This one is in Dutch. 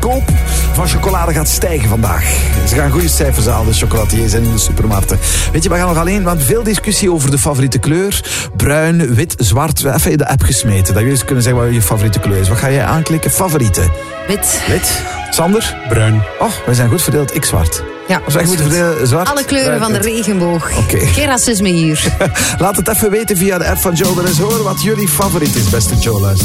verkoop van chocolade gaat stijgen vandaag. Ze gaan goede cijfers halen, de chocolatiers in de supermarkten. Weet je, we gaan nog alleen, want veel discussie over de favoriete kleur. Bruin, wit, zwart. Even in de app gesmeten, dat jullie kunnen zeggen wat je favoriete kleur is. Wat ga jij aanklikken? Favoriete? Wit. Wit. Sander? Bruin. Oh, wij zijn goed verdeeld. Ik zwart. Ja, Of zijn goed verdeeld? Zwart? alle kleuren van de regenboog. Oké. Geen racisme hier. Laat het even weten via de app van Joe. Dan eens horen wat jullie favoriet is, beste Joe-luisteraar.